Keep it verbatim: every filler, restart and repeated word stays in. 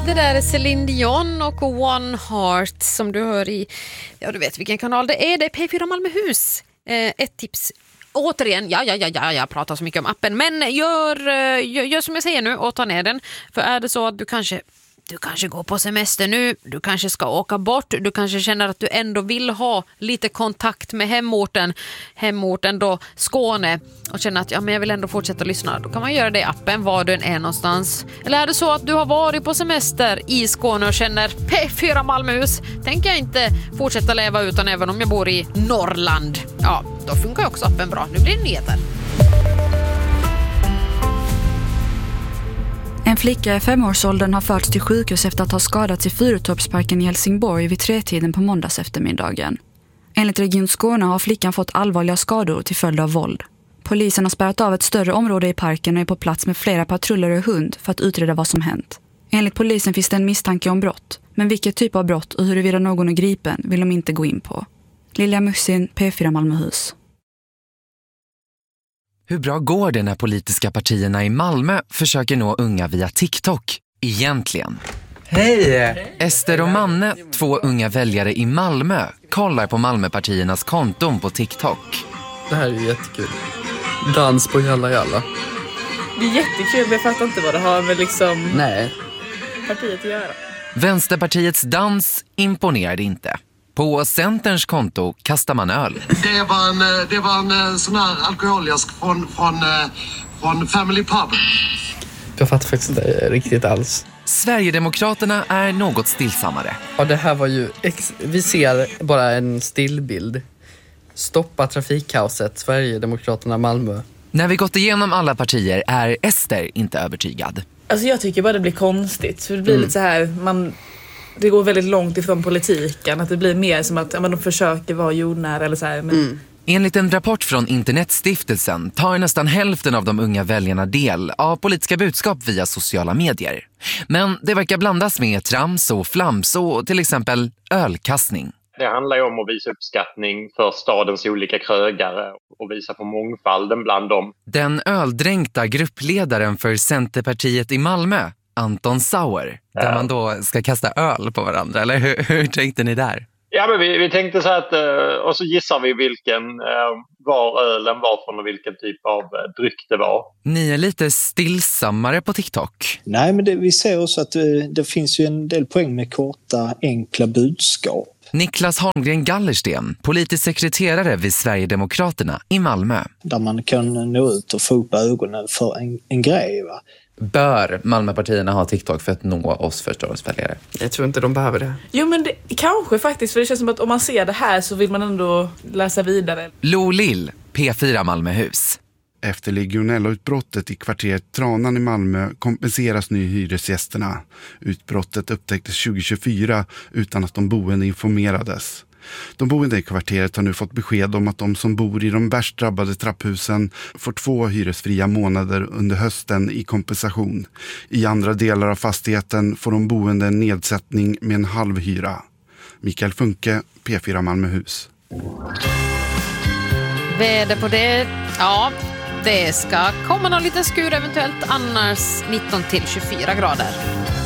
Det där är Celine Dion och One Heart som du hör i, ja du vet vilken kanal det är, det är P fyra Malmöhus. Eh, ett tips, återigen, ja, ja, ja, ja, jag pratar så mycket om appen, men gör, gör, gör som jag säger nu och ta ner den. För är det så att du kanske, du kanske går på semester nu, du kanske ska åka bort, du kanske känner att du ändå vill ha lite kontakt med hemorten, hemorten då Skåne, och känner att ja, men jag vill ändå fortsätta lyssna, då kan man göra det i appen var du än är någonstans. Eller är det så att du har varit på semester i Skåne och känner P fyra Malmöhus, tänker jag inte fortsätta leva utan även om jag bor i Norrland. Ja, då funkar också appen bra. Nu blir det nyheter. En flicka i femårsåldern har förts till sjukhus efter att ha skadats i Fyretorpsparken i Helsingborg vid tretiden på måndags eftermiddagen. Enligt Region Skåne har flickan fått allvarliga skador till följd av våld. Polisen har spärrat av ett större område i parken och är på plats med flera patruller och hund för att utreda vad som hänt. Enligt polisen finns det en misstanke om brott, men vilket typ av brott och huruvida någon är gripen vill de inte gå in på. Lilja Mussin, P fyra Malmöhus. Hur bra går det när politiska partierna i Malmö försöker nå unga via TikTok? Egentligen. Hej! Ester och Manne, två unga väljare i Malmö, kollar på Malmöpartiernas konton på TikTok. Det här är ju jättekul. Dans på Jalla Jalla. Det är jättekul, men jag fattar inte vad det har med liksom Nej. partiet att göra. Vänsterpartiets dans imponerade inte. På Centerns konto kastar man öl. Det var en, det var en sån här alkoholisk från, från, från Family Pub. Jag fattar faktiskt inte riktigt alls. Sverigedemokraterna är något stillsammare. Ja, det här var ju... Ex- vi ser bara en stillbild. Stoppa trafikkaoset, Sverigedemokraterna Malmö. När vi gått igenom alla partier är Ester inte övertygad. Alltså jag tycker bara det blir konstigt. För det blir Mm. lite så här, man... Det går väldigt långt ifrån politiken. Att det blir mer som att ja, men de försöker vara jordnära eller så här. Men... Mm. Enligt en rapport från Internetstiftelsen tar nästan hälften av de unga väljarna del av politiska budskap via sociala medier. Men det verkar blandas med trams och flams och till exempel ölkastning. Det handlar ju om att visa uppskattning för stadens olika krögare och visa på mångfalden bland dem. Den öldränkta gruppledaren för Centerpartiet i Malmö, Anton Sauer, där ja. man då ska kasta öl på varandra, eller hur, hur tänkte ni där? Ja, men vi, vi tänkte så att, och så gissar vi vilken var ölen var från och vilken typ av dryck det var. Ni är lite stillsammare på TikTok. Nej, men det, vi ser också att det, det finns ju en del poäng med korta, enkla budskap. Niklas Holmgren Gallersten, politisk sekreterare vid Sverigedemokraterna i Malmö. Där man kan nå ut och få upp ögonen för en, en grej, va? Bör Malmöpartierna ha TikTok för att nå oss förståelsesväljare? Jag tror inte de behöver det. Jo, men det, kanske faktiskt. För det känns som att om man ser det här så vill man ändå läsa vidare. Lo Lill, P fyra Malmöhus. Efter legionella-utbrottet i kvarteret Tranan i Malmö kompenseras nu hyresgästerna. Utbrottet upptäcktes tjugo tjugofyra utan att de boende informerades. De boende i kvarteret har nu fått besked om att de som bor i de värst drabbade trapphusen får två hyresfria månader under hösten i kompensation. I andra delar av fastigheten får de boende en nedsättning med en halv hyra. Mikael Funke, P fyra Malmöhus. Väder på det, ja, det ska komma någon liten skur eventuellt, annars nitton till tjugofyra grader.